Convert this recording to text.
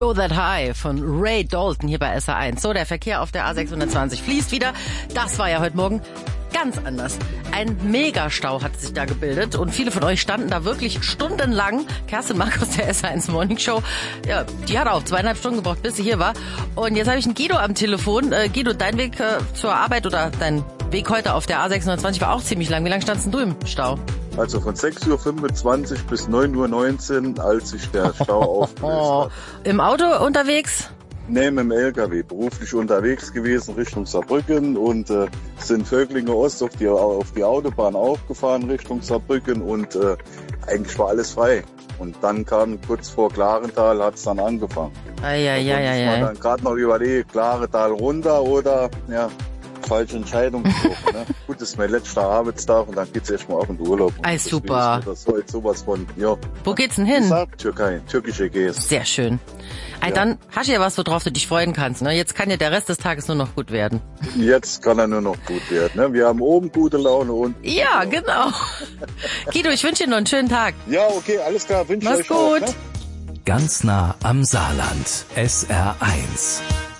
Go That High von Ray Dalton hier bei SR1. So, der Verkehr auf der A620 fließt wieder. Das war ja heute Morgen ganz anders. Ein Megastau hat sich da gebildet und viele von euch standen da wirklich stundenlang. Kerstin Markus der SR1 Morning Show, ja, die hat auch 2,5 Stunden gebraucht, bis sie hier war. Und jetzt habe ich einen Guido am Telefon. Guido, dein Weg zur Arbeit oder dein Weg heute auf der A620 war auch ziemlich lang. Wie lange standst denn du im Stau? Also von 6:25 Uhr bis 9:19 Uhr, als sich der Stau aufgelöst hat. Im Auto unterwegs? Nee, mit dem LKW, beruflich unterwegs gewesen Richtung Saarbrücken und sind Völklinge Ost auf die Autobahn aufgefahren Richtung Saarbrücken und eigentlich war alles frei. Und dann kam kurz vor Klarental, hat es dann angefangen. Ja. Dann gerade noch überlegt, Klarental runter oder ja, falsche Entscheidung getroffen. Ne? Gut, das ist mein letzter Arbeitstag und dann geht's erstmal auch in den Urlaub. Super. Das soll jetzt sowas von, ja. Wo geht's denn hin? Türkei, türkische Ägäis. Sehr schön. Ja. Dann hast du ja was, worauf du dich freuen kannst. Ne? Jetzt kann ja der Rest des Tages nur noch gut werden. Jetzt kann er nur noch gut werden. Ne? Wir haben oben gute Laune und... Ja, genau. Guido, ich wünsche dir noch einen schönen Tag. Ja, okay, alles klar. Wünsche Mach's euch gut. auch, ne? Ganz nah am Saarland. SR1.